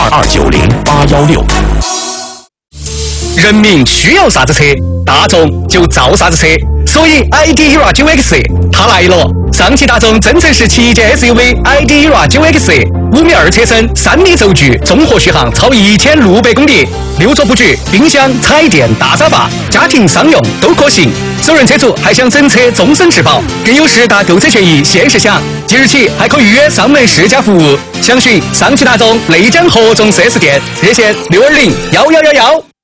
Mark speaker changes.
Speaker 1: 2290-816。人民需要啥子车，大众就造啥子车，所以 ID. ERA 9X 它来了。上汽大众增程式旗舰 SUV ID. ERA 9X，5米2车身，3米轴距，综合续航超1600公里，6座布局，冰箱、彩电、大沙发，家庭商用都可行。首任车主还享整车终身质保，更有10大购车权益限时享。即日起还可预约上门试驾服务，详询上汽大众内江合众4S店，热线6201111。